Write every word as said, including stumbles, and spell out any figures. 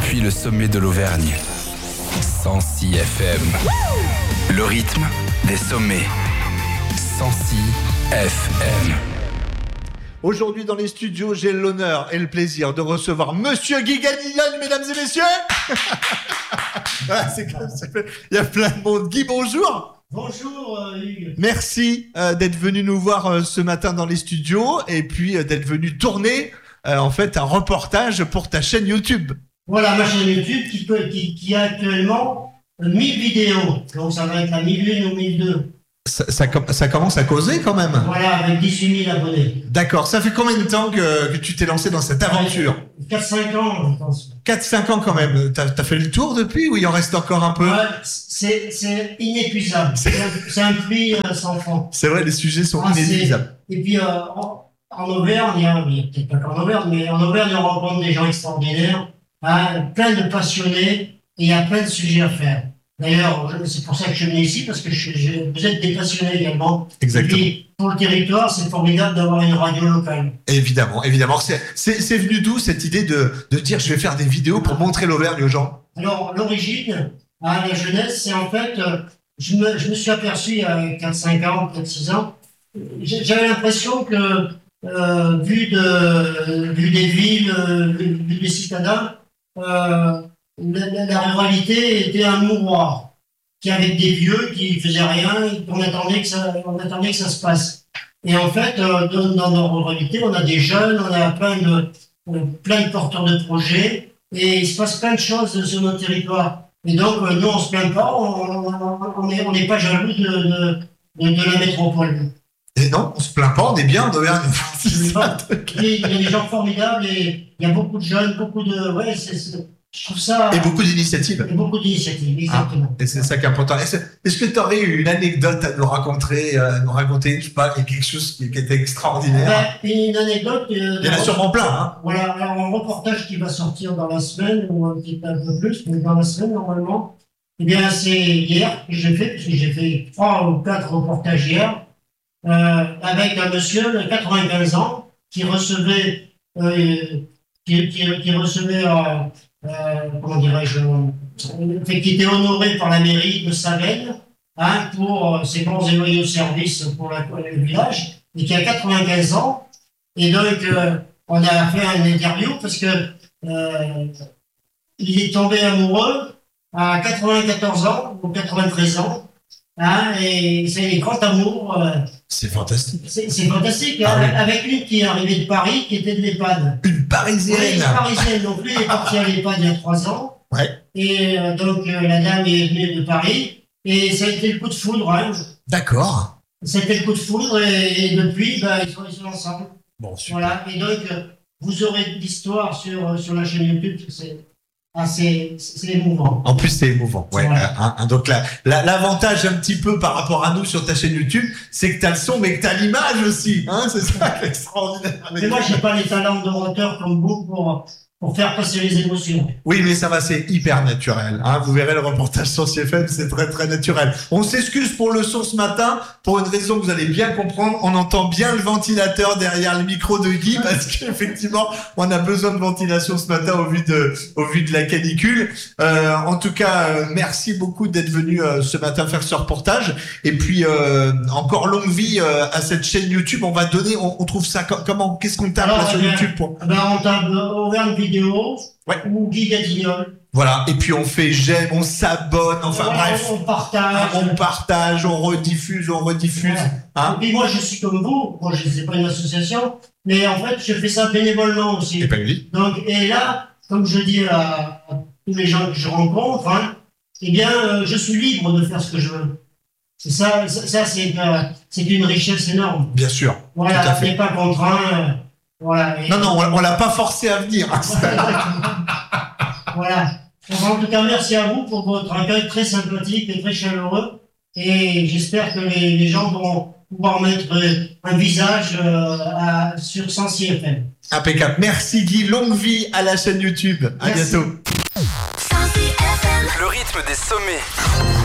depuis le sommet de l'Auvergne. cent six F M. Le rythme des sommets. cent six F M. Aujourd'hui dans les studios, j'ai l'honneur et le plaisir de recevoir Monsieur Guy Gadignol, mesdames et messieurs. Ah, c'est comme ça. Il y a plein de monde. Guy, bonjour. Bonjour euh, Hugues. Merci euh, d'être venu nous voir euh, ce matin dans les studios et puis euh, d'être venu tourner euh, en fait un reportage pour ta chaîne YouTube. Voilà ma chaîne YouTube qui, peut, qui, qui a actuellement mille vidéos. Donc ça va être la mille une ou mille deux. Ça, ça, ça commence à causer quand même. Voilà, avec dix-huit mille abonnés. D'accord. Ça fait combien de temps que, que tu t'es lancé dans cette aventure? quatre cinq ans, je pense. quatre cinq ans quand même. T'as, t'as fait le tour depuis ou il en reste encore un peu? Ouais, c'est, c'est inépuisable. C'est, c'est un puits euh, sans fond. C'est vrai, les sujets sont Ah, inépuisables. Et puis euh, en, en Auvergne, il y a, il y a peut-être pas qu'en Auvergne, mais en Auvergne, on rencontre des gens extraordinaires, hein, plein de passionnés, et il y a plein de sujets à faire. D'ailleurs, c'est pour ça que je suis venu ici, parce que je, je, vous êtes des passionnés également. Exactement. Et puis, pour le territoire, c'est formidable d'avoir une radio locale. Évidemment, évidemment. C'est, c'est, c'est venu d'où cette idée de, de dire je vais faire des vidéos pour montrer l'Auvergne aux gens? Alors, l'origine, à la jeunesse, c'est en fait, euh, je, me, je me suis aperçu il y a quatre cinq ans, peut-être six ans, j'avais l'impression que, euh, vu, de, vu des villes, euh, vu des citadins, euh, La, la ruralité était un mouroir, qui avec des vieux qui faisaient rien, et on attendait que ça, on attendait que ça se passe. Et en fait, euh, dans, dans nos ruralités, on a des jeunes, on a plein de, euh, plein de porteurs de projets, et il se passe plein de choses sur notre territoire. Et donc, euh, nous, on se plaint pas, on n'est on on pas jaloux de, de, de, de la métropole. Et non, on se plaint pas, on est bien en Auvergne. Il y a des gens formidables, et il y a beaucoup de jeunes, beaucoup de... Ouais, c'est... c'est Je trouve ça... Et beaucoup d'initiatives. Et beaucoup d'initiatives, exactement. Ah, et c'est ça qui est important. Est-ce, est-ce que tu aurais une anecdote à nous raconter, euh, nous raconter, je sais pas, quelque chose qui, qui était extraordinaire? Ben, une anecdote... Euh, Il y en a sûrement plein, hein. Voilà, alors un reportage qui va sortir dans la semaine, ou un petit peu, un peu plus, mais dans la semaine, normalement. Eh bien, c'est hier que j'ai fait, parce que j'ai fait trois ou quatre reportages hier, euh, avec un monsieur de quatre-vingt-quinze ans, qui recevait... Euh, qui, qui, qui recevait... Euh, Euh, comment dirais-je, euh, qui était honoré par la mairie de Savenne, hein, pour euh, ses bons et loyaux services pour la, le village, et qui a quatre-vingt-quinze ans. Et donc, euh, on a fait un interview parce que euh, il est tombé amoureux à quatre-vingt-quatorze ans ou quatre-vingt-treize ans, hein, et c'est les grands amours. Euh, c'est fantastique. C'est, c'est fantastique, hein, ah, oui. Avec une qui est arrivée de Paris, qui était de l'EHPAD. Une Parisienne. Oui, une Parisienne. Donc lui, il est parti à l'EHPAD il y a trois ans. Ouais. Et euh, donc euh, la dame est venue de Paris. Et ça a été le coup de foudre. Hein. D'accord. C'était le coup de foudre et, et depuis, bah, ils, sont, ils sont ensemble. Bon, super. Voilà. Et donc, euh, vous aurez de l'histoire sur, sur la chaîne YouTube. C'est assez c'est émouvant. En plus, c'est émouvant. Ouais. Voilà. Hein, hein, donc la, la, l'avantage un petit peu par rapport à nous sur ta chaîne YouTube, c'est que tu as le son, mais que tu as l'image aussi. Hein, c'est ça qui est extraordinaire. Mais moi, j'ai pas les talents d'orateur comme vous pour, pour faire passer les émotions. Oui, mais ça va, c'est hyper naturel. Hein. Vous verrez le reportage sur C F M, c'est très très naturel. On s'excuse pour le son ce matin, pour une raison que vous allez bien comprendre. On entend bien le ventilateur derrière le micro de Guy, parce qu'effectivement, on a besoin de ventilation ce matin au vu de, au vu de la canicule. Euh, en tout cas, euh, merci beaucoup d'être venu euh, ce matin faire ce reportage. Et puis, euh, encore longue vie euh, à cette chaîne YouTube. On va donner, on, on trouve ça comment, qu'est-ce qu'on tape là sur ben, YouTube pour... ben, on tape Auvergne Vidéo, ouais. Ou Guy Gadignol. Voilà, et puis on fait j'aime, on s'abonne, enfin ouais, bref. On partage. On partage, on rediffuse, on rediffuse. Ouais. Hein, et puis moi, je suis comme vous. Moi, je ne sais pas une association, mais en fait, je fais ça bénévolement aussi. Et ben oui. Donc, et là, comme je dis à, à tous les gens que je rencontre, hein, eh bien, euh, je suis libre de faire ce que je veux. C'est ça, ça, ça c'est, euh, c'est une richesse énorme. Bien sûr. Voilà, on n'est pas contraint. Euh, voilà. Et, non, non, on, on l'a pas forcé à venir. Voilà. En tout cas, merci à vous pour votre accueil très sympathique et très chaleureux. Et j'espère que les, les gens vont pouvoir mettre un visage euh, à, sur cent six F M. Impeccable. Merci Guy. Longue vie à la chaîne YouTube. À merci. bientôt. Le rythme des sommets.